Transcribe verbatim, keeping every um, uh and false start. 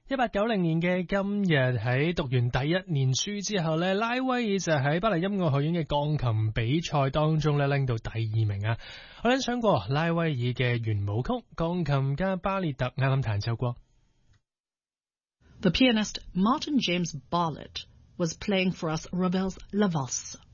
一八九零年嘅今日，喺讀完第一年書之後呢，拉威爾就喺巴黎音樂學院嘅鋼琴比賽當中呢拎到第二名啊！我哋想過拉威爾嘅圓舞曲，鋼琴家巴列特啱啱彈奏過。 The pianist Martin James Bartlett was playing for us Ravel's La Valse.